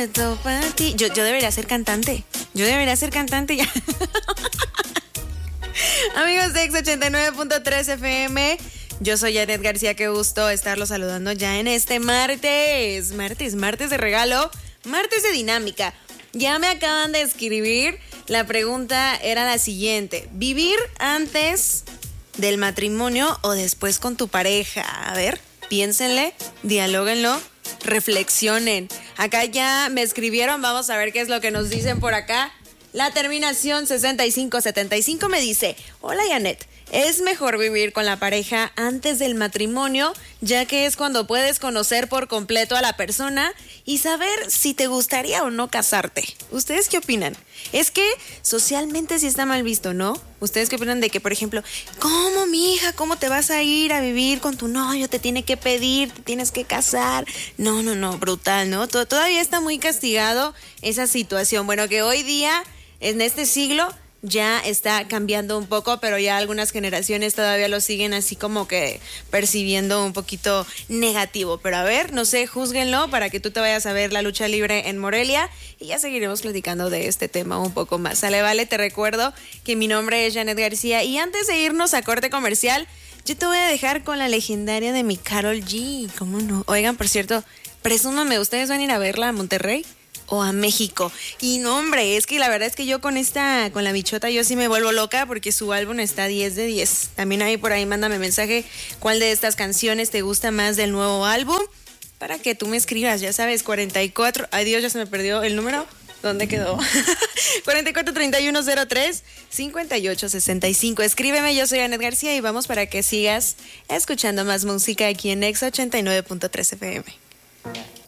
completo para ti. Yo debería ser cantante. Yo debería ser cantante ya. Amigos de X89.3 FM, yo soy Janet García, qué gusto estarlos saludando ya en este martes de regalo, martes de dinámica. Ya me acaban de escribir, la pregunta era la siguiente: ¿vivir antes del matrimonio o después con tu pareja? A ver, piénsenle, dialóguenlo, reflexionen. Acá ya me escribieron, vamos a ver qué es lo que nos dicen por acá. La terminación 6575 me dice: hola Janet, es mejor vivir con la pareja antes del matrimonio, ya que es cuando puedes conocer por completo a la persona y saber si te gustaría o no casarte. ¿Ustedes qué opinan? Es que socialmente sí está mal visto, ¿no? ¿Ustedes qué opinan de que, por ejemplo, cómo mija, cómo te vas a ir a vivir con tu novio? Te tiene que pedir, te tienes que casar. No, brutal, ¿no? Todavía está muy castigado esa situación. Bueno, que hoy día, en este siglo, ya está cambiando un poco, pero ya algunas generaciones todavía lo siguen así como que percibiendo un poquito negativo. Pero a ver, no sé, júzguenlo para que tú te vayas a ver la lucha libre en Morelia y ya seguiremos platicando de este tema un poco más. Sale, vale, te recuerdo que mi nombre es Janet García y antes de irnos a corte comercial, yo te voy a dejar con la legendaria de mi Karol G. ¿Cómo no? Oigan, por cierto, presúmame, ¿ustedes van a ir a verla a Monterrey o a México? Y no, hombre, es que la verdad es que yo con la bichota yo sí me vuelvo loca porque su álbum está 10 de 10. También ahí por ahí mándame mensaje cuál de estas canciones te gusta más del nuevo álbum para que tú me escribas, ya sabes, 44, ay Dios, ya se me perdió el número. ¿Dónde quedó? 443103-5865. Escríbeme, yo soy Janet García y vamos para que sigas escuchando más música aquí en X89.3 FM.